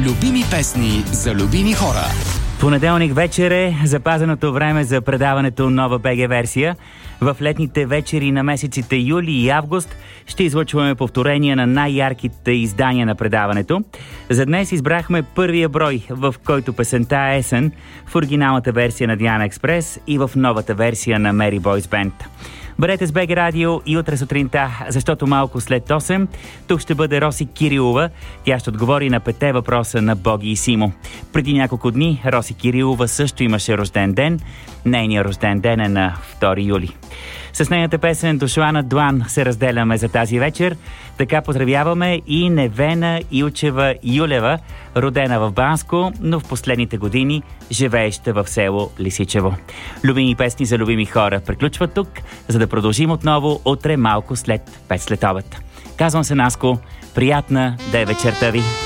Любими песни за любими хора. Понеделник вечер е запазеното време за предаването Нова БГ версия. В летните вечери на месеците юли и август ще излъчваме повторения на най-ярките издания на предаването. За днес избрахме първия брой, в който песента е Есен, в оригиналната версия на Диана Експрес и в новата версия на Мери Бойс Бенд. Бъдете с БГ Радио и утре сутринта, защото малко след 8 тук ще бъде Роси Кирилова. Тя ще отговори на 5 въпроса на Боги и Симо. Преди няколко дни Роси Кирилова също имаше рожден ден. Нейният рожден ден е на 2 юли. С нейната песен "Дошла на длан" се разделяме за тази вечер. Така поздравяваме и Невена Илчева Юлева, родена в Банско, но в последните години живееща в село Лисичево. Любими песни за любими хора приключват тук, за да продължим отново утре малко след 5 след обед. Казвам се Наско, приятна да е вечерта ви.